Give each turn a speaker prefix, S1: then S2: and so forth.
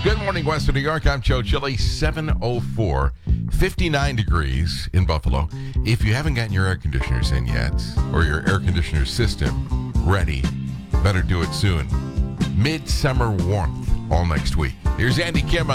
S1: Good morning, Western New York. I'm Joe Chili, 7:04, 59 degrees in Buffalo. If you haven't gotten your air conditioners in yet, or your air conditioner system ready, better do it soon. Midsummer warmth all next week. Here's Andy Kim on